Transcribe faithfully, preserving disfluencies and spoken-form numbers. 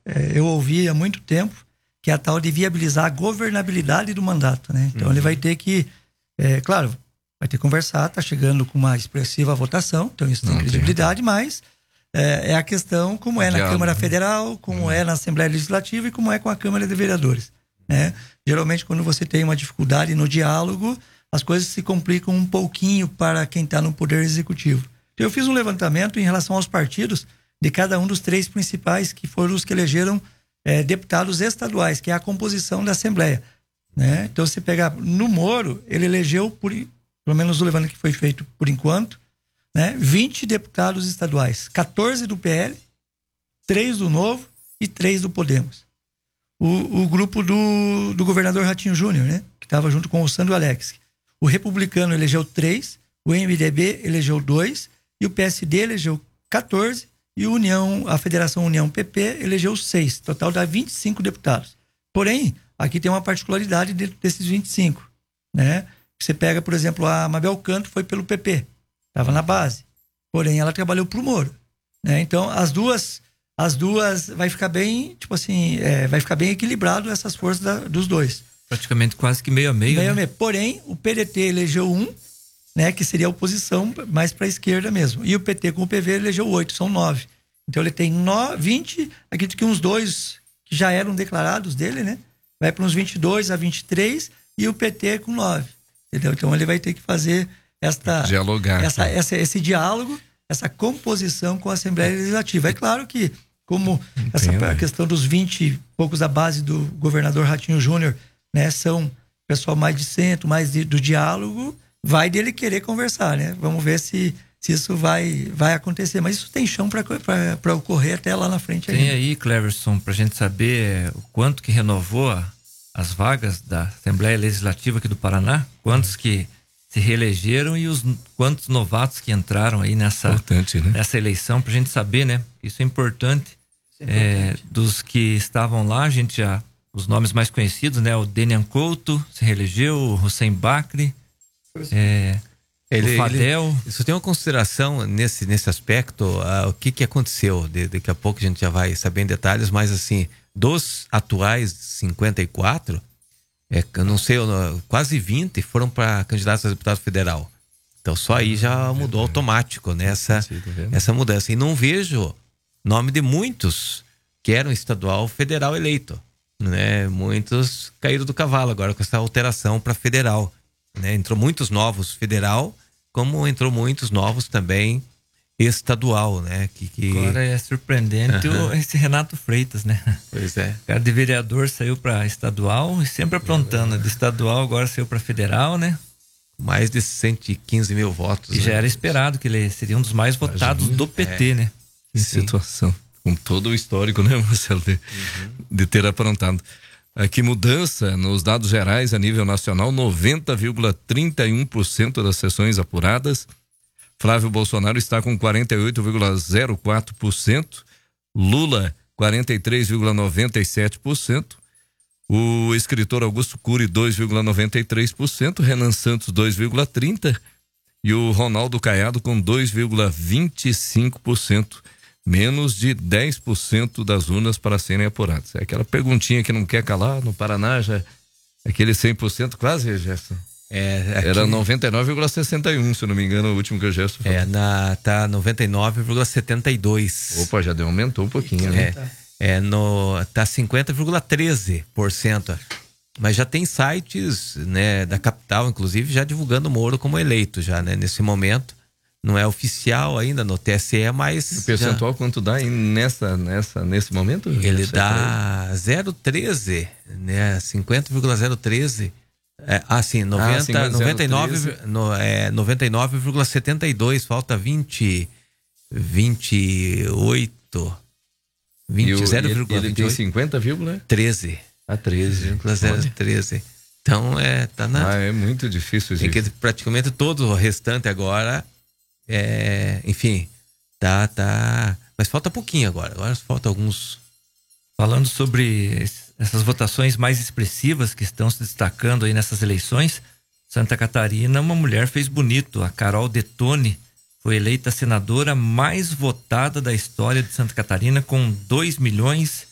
é, eu ouvi há muito tempo, que é a tal de viabilizar a governabilidade do mandato, né? Então, uhum. ele vai ter que, é, claro, vai ter que conversar, está chegando com uma expressiva votação, então isso tem Não, credibilidade, tem. mas é, é a questão como é na Diálogo. Câmara Federal, como uhum. é na Assembleia Legislativa e como é com a Câmara de Vereadores, né? Geralmente, quando você tem uma dificuldade no diálogo, as coisas se complicam um pouquinho para quem está no Poder Executivo. Eu fiz um levantamento em relação aos partidos de cada um dos três principais, que foram os que elegeram é, deputados estaduais, que é a composição da Assembleia, né? Então, você pegar no Moro, ele elegeu, por, pelo menos o levantamento que foi feito por enquanto, né, vinte deputados estaduais, quatorze do P L, três do Novo e três do Podemos. O, o grupo do, do governador Ratinho Júnior, né, que estava junto com o Sandro Alex. O Republicano elegeu três, o M D B elegeu dois, e o P S D elegeu quatorze, e o União, a Federação União P P elegeu seis, total dá vinte e cinco deputados. Porém, aqui tem uma particularidade dentro desses vinte e cinco, né? Você pega, por exemplo, a Mabel Canto foi pelo P P, estava na base, porém ela trabalhou pro Moro, né? Então, as duas, as duas vai ficar bem, tipo assim, é, vai ficar bem equilibrado essas forças da, dos dois. Praticamente quase que meio a meio. Meio né? a meio. Porém, o P D T elegeu um, né, que seria a oposição mais para a esquerda mesmo. E o P T com o P V elegeu oito, são nove. Então ele tem no, vinte, acredito que uns dois que já eram declarados dele, né? Vai para uns vinte e dois a vinte e três e o P T com nove. Entendeu? Então ele vai ter que fazer esta, dialogar, essa, essa, esse diálogo, essa composição com a Assembleia Legislativa. É claro que, como essa, a questão dos vinte e poucos da base do governador Ratinho Júnior, né, são pessoal mais de centro, mais de, do diálogo, vai dele querer conversar, né? Vamos ver se, se isso vai, vai acontecer. Mas isso tem chão para ocorrer até lá na frente. Tem ainda. Aí, Cleverson, para a gente saber o quanto que renovou a, as vagas da Assembleia Legislativa aqui do Paraná, quantos que se reelegeram e os quantos novatos que entraram aí nessa, né? nessa eleição, para a gente saber, né? Isso é importante. Isso é importante. É, dos que estavam lá, a gente já, os nomes mais conhecidos, né? O Denian Couto se reelegeu, o Hussein Bacri, É, ele, o Fadel. Ele, isso tem uma consideração nesse, nesse aspecto, uh, o que que aconteceu, de, daqui a pouco a gente já vai saber em detalhes, mas assim, dos atuais cinquenta e quatro, é, eu não sei, quase vinte foram para candidatos a deputado federal. Então só aí já mudou automático, né, essa, essa mudança. E não vejo nome de muitos que eram estadual federal eleito, né? Muitos caíram do cavalo agora com essa alteração para federal. Né? Entrou muitos novos federal, como entrou muitos novos também estadual, né? Que, que... Agora é surpreendente uhum. o, esse Renato Freitas, né? Pois é. O cara de vereador saiu para estadual e sempre aprontando. De estadual agora saiu para federal, né? Mais de cento e quinze mil votos. E né? já era esperado que ele seria um dos mais votados do P T, é. né? Que Sim. situação. Com todo o histórico, né, Marcelo? De, uhum. de ter aprontado. Que mudança nos dados gerais a nível nacional, noventa vírgula trinta e um por cento das sessões apuradas. Flávio Bolsonaro está com quarenta e oito vírgula zero quatro por cento, Lula quarenta e três vírgula noventa e sete por cento, o escritor Augusto Cury dois vírgula noventa e três por cento, Renan Santos dois vírgula trinta por cento e o Ronaldo Caiado com dois vírgula vinte e cinco por cento. Menos de dez por cento das urnas para serem apuradas. É aquela perguntinha que não quer calar, no Paraná já aquele cem por cento quase, Gerson. É, aqui... Era noventa e nove vírgula sessenta e um, se não me engano, o último que o Gerson falou. É, na, tá noventa e nove vírgula setenta e dois. Opa, já deu, aumentou um pouquinho, né? É, é no, tá cinquenta vírgula treze por cento. Mas já tem sites, né, da capital, inclusive, já divulgando o Moro como eleito já, né, nesse momento. Não é oficial ainda no T S E, mas... O percentual já... quanto dá nessa, nessa, nesse momento? Ele dá zero vírgula treze, né? cinquenta vírgula zero treze. É, ah, sim, noventa, ah, noventa e nove, no, é, noventa e nove vírgula setenta e dois, falta vinte, vinte e oito. vinte, zero vírgula vinte e oito. Ele tem cinquenta, treze. Ah, treze. zero vírgula treze. Então, é, tá na... Ah, é muito difícil isso. Tem que praticamente todo o restante agora... É, enfim, tá, tá. Mas falta pouquinho agora. Agora falta alguns. Falando sobre essas votações mais expressivas que estão se destacando aí nessas eleições, Santa Catarina, uma mulher fez bonito. A Carol Detone foi eleita a senadora mais votada da história de Santa Catarina, com dois milhões